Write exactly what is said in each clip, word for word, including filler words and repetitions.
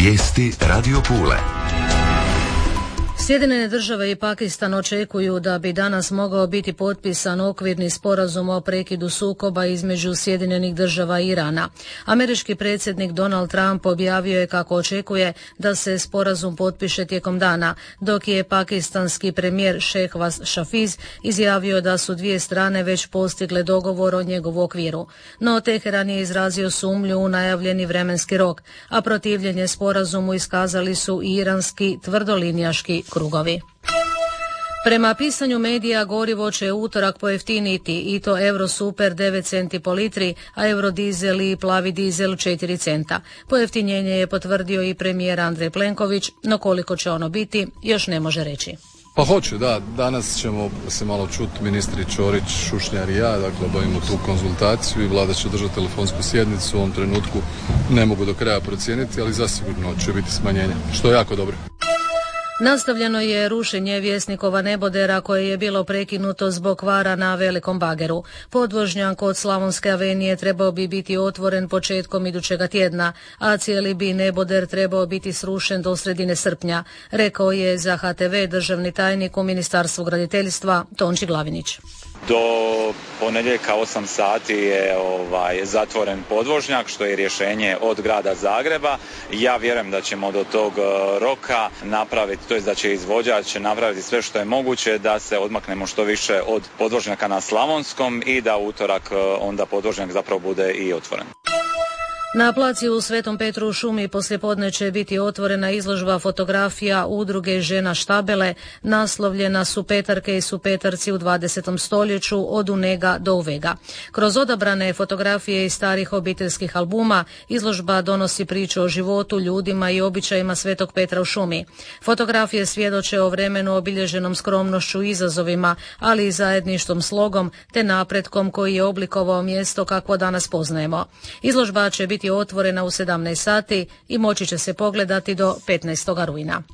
Vijesti Radio Pule. Sjedinjene države i Pakistan očekuju da bi danas mogao biti potpisan okvirni sporazum o prekidu sukoba između Sjedinjenih država i Irana. Američki predsjednik Donald Trump objavio je kako očekuje da se sporazum potpiše tijekom dana, dok je pakistanski premijer Šehbaz Šafiz izjavio da su dvije strane već postigle dogovor o njegovu okviru. No Teheran je izrazio sumnju u najavljeni vremenski rok, a protivljenje sporazumu iskazali su i iranski tvrdolinijaški krugovi. Prema pisanju medija gorivo će utorak pojeftiniti i to Eurosuper devet centi po litri, a Eurodizel i plavi dizel četiri centa. Pojeftinjenje je potvrdio i premijer Andrej Plenković, no koliko će ono biti još ne može reći. Pa hoće, da. Danas ćemo se malo čuti ministri Ćorić, Šušnjar i ja, dakle obavimo tu konzultaciju i vlada će držati telefonsku sjednicu. U ovom trenutku ne mogu do kraja procijeniti, ali zasigurno će biti smanjenje, što je jako dobro. Nastavljeno je rušenje Vjesnikova nebodera koje je bilo prekinuto zbog kvara na Velikom bageru. Podvožnjak kod Slavonske avenije trebao bi biti otvoren početkom idućega tjedna, a cijeli bi neboder trebao biti srušen do sredine srpnja, rekao je za H T V državni tajnik u Ministarstvu graditeljstva Tonči Glavinić. Do ponedjeljka osam sati je ovaj, zatvoren podvožnjak, što je rješenje od grada Zagreba. Ja vjerujem da ćemo do tog roka napraviti, to jest da će izvođač napraviti sve što je moguće da se odmaknemo što više od podvožnjaka na Slavonskom i da utorak onda podvožnjak zapravo bude i otvoren. Na placi u Svetom Petru u šumi poslijepodne će biti otvorena izložba fotografija udruge žena Štabele, naslovljena su Petarke i Supetarci u dvadesetom stoljeću od Unega do Uvega. Kroz odabrane fotografije iz starih obiteljskih albuma izložba donosi priču o životu, ljudima i običajima Svetog Petra u šumi. Fotografije svjedoče o vremenu obilježenom skromnošću i izazovima, ali i zajedništvom, slogom te napretkom koji je oblikovao mjesto kakvo danas poznajemo. Izložba će biti otvorena u sedamnaest sati i moći će se pogledati do petnaestog rujna.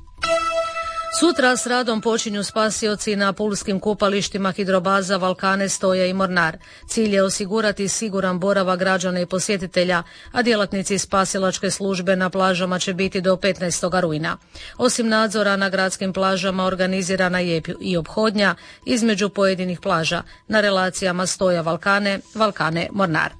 Sutra s radom počinju spasioci na pulskim kupalištima hidrobaza Valkane, Stoja i Mornar. Cilj je osigurati siguran boravak građana i posjetitelja, a djelatnici spasilačke službe na plažama će biti do petnaestog rujna. Osim nadzora na gradskim plažama organizirana je i ophodnja između pojedinih plaža na relacijama Stoja Valkane, Valkane Mornar.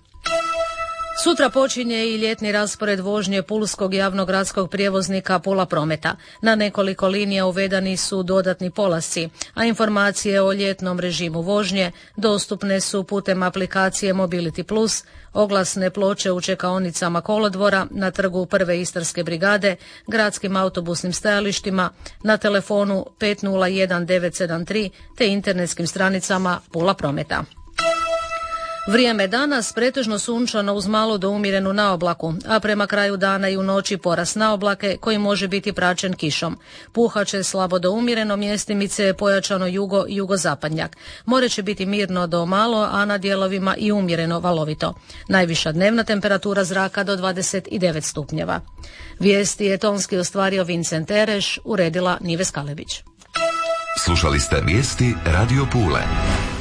Sutra počinje i ljetni raspored vožnje pulskog javnog gradskog prijevoznika Pula Prometa. Na nekoliko linija uvedeni su dodatni polasci, a informacije o ljetnom režimu vožnje dostupne su putem aplikacije Mobility Plus, oglasne ploče u čekaonicama kolodvora, na trgu Prve Istarske brigade, gradskim autobusnim stajalištima, na telefonu pet nula jedan devet sedam tri te internetskim stranicama Pula Prometa. Vrijeme danas pretežno sunčano uz malo do umjerenu naoblaku, a prema kraju dana i u noći porast naoblake koji može biti praćen kišom. Puhaće slabo do umjereno, mjestimice pojačano jugo i jugozapadnjak. More će biti mirno do malo, a na dijelovima i umjereno valovito. Najviša dnevna temperatura zraka do dvadeset devet stupnjeva. Vijesti je tonski ostvario Vincent Ereš, uredila Nives Kalebić. Slušali ste vijesti Radio Pule.